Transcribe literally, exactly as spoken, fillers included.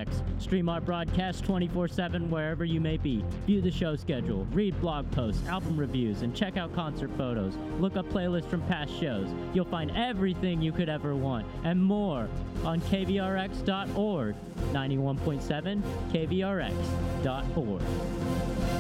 X. Stream our broadcast twenty-four seven wherever you may be. View the show schedule, read blog posts, album reviews, and check out concert photos. Look up playlists from past shows. You'll find everything you could ever want and more on K V R X dot org. ninety-one point seven K V R X dot org.